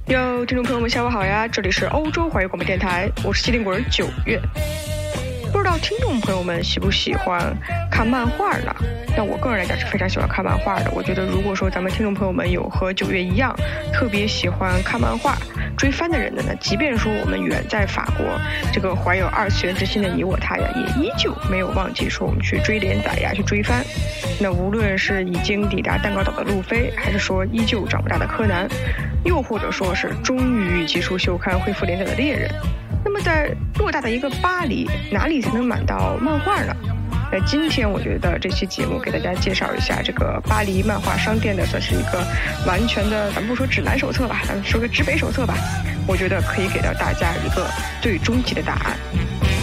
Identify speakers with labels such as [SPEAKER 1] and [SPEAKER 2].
[SPEAKER 1] 哟，听众朋友们，下午好呀！这里是欧洲华语广播电台，我是机灵鬼9月。不知道听众朋友们喜不喜欢看漫画呢？那我个人来讲是非常喜欢看漫画的。我觉得如果说咱们听众朋友们有和9月一样特别喜欢看漫画、追番的人的呢，即便说我们远在法国，这个怀有二次元之心的你我他呀，也依旧没有忘记说我们去追连载呀，去追番。那无论是已经抵达蛋糕岛的路飞，还是说依旧长不大的柯南，又或者说是终于结束休刊恢复连载的猎人，那么在偌大的一个巴黎，哪里才能买到漫画呢？那今天我觉得这期节目给大家介绍一下这个巴黎漫画商店的，算是一个完全的，咱们不说指南手册吧，咱们说个指北手册吧，我觉得可以给到大家一个最终极的答案。